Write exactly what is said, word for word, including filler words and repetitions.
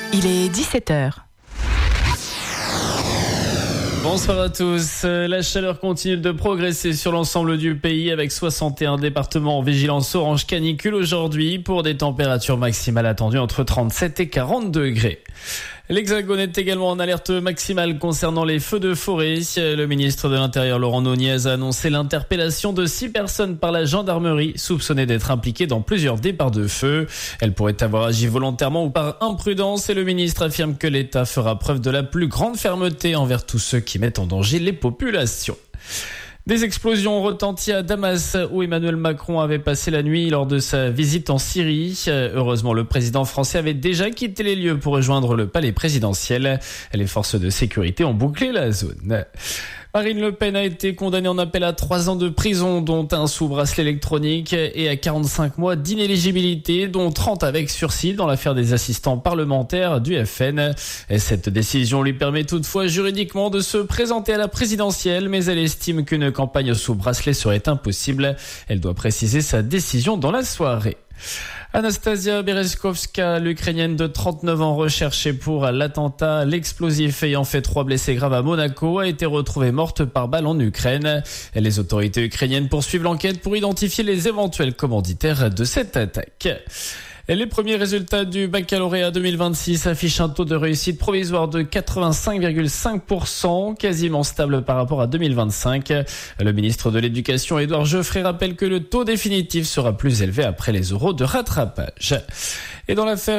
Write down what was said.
Il est dix-sept heures. Bonsoir à tous. La chaleur continue de progresser sur l'ensemble du pays avec soixante et un départements en vigilance orange canicule aujourd'hui pour des températures maximales attendues entre trente-sept et quarante degrés. L'Hexagone est également en alerte maximale concernant les feux de forêt. Le ministre de l'Intérieur Laurent Nunez a annoncé l'interpellation de six personnes par la gendarmerie soupçonnées d'être impliquées dans plusieurs départs de feu. Elles pourraient avoir agi volontairement ou par imprudence et le ministre affirme que l'État fera preuve de la plus grande fermeté envers tous ceux qui mettent en danger les populations. Des explosions ont retenti à Damas où Emmanuel Macron avait passé la nuit lors de sa visite en Syrie. Heureusement, le président français avait déjà quitté les lieux pour rejoindre le palais présidentiel. Les forces de sécurité ont bouclé la zone. Marine Le Pen a été condamnée en appel à trois ans de prison, dont un sous bracelet électronique, et à quarante-cinq mois d'inéligibilité, dont trente avec sursis dans l'affaire des assistants parlementaires du F N. Et cette décision lui permet toutefois juridiquement de se présenter à la présidentielle, mais elle estime qu'une campagne sous bracelet serait impossible. Elle doit préciser sa décision dans la soirée. Anastasia Bereskovska, l'Ukrainienne de trente-neuf ans recherchée pour l'attentat, l'explosif ayant fait trois blessés graves à Monaco, a été retrouvée morte par balle en Ukraine. Et les autorités ukrainiennes poursuivent l'enquête pour identifier les éventuels commanditaires de cette attaque. Et les premiers résultats du baccalauréat deux mille vingt-six affichent un taux de réussite provisoire de quatre-vingt-cinq virgule cinq pour cent, quasiment stable par rapport à deux mille vingt-cinq. Le ministre de l'Éducation, Édouard Geoffrey, rappelle que le taux définitif sera plus élevé après les oraux de rattrapage. Et dans l'affaire